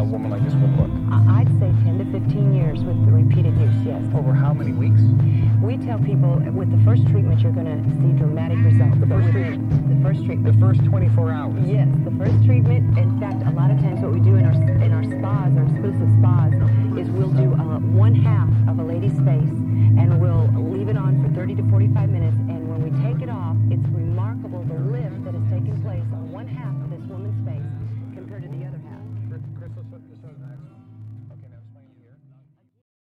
woman like this will look? I'd say 10 to 15 years with the repeated use, yes. Over how many weeks? We tell people with the first treatment you're going to see dramatic results. The first treatment? The first treatment. The first 24 hours? Yes, the first treatment. In fact, a lot of